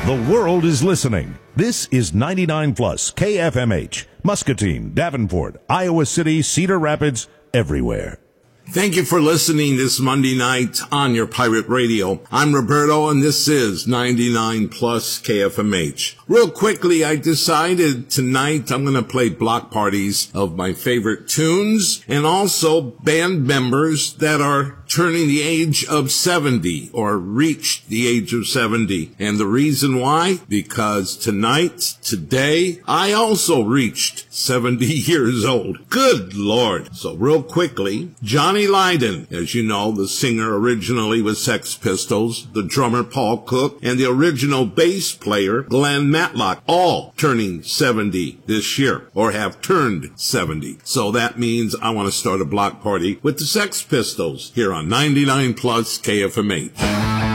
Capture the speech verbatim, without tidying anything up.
The world is listening. This is ninety-nine plus K F M H, Muscatine, Davenport, Iowa City, Cedar Rapids, everywhere. Thank you for listening this Monday night on your pirate radio. I'm Roberto, and this is ninety-nine plus K F M H. Real quickly, I decided tonight I'm going to play block parties of my favorite tunes and also band members that are turning the age of seventy or reached the age of seventy. And the reason why? Because tonight, today, I also reached seventy years old. Good Lord. So real quickly, Johnny Lydon, as you know, the singer originally was Sex Pistols, the drummer Paul Cook, and the original bass player Glenn Matlock, all turning seventy this year, or have turned seventy. So that means I want to start a block party with the Sex Pistols here on ninety-nine plus K F M H.